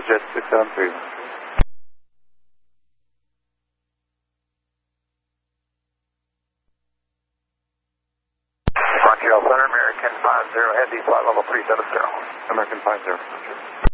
Jet 673. Montreal Center, American 50, Heavy, flight level 370. American 50.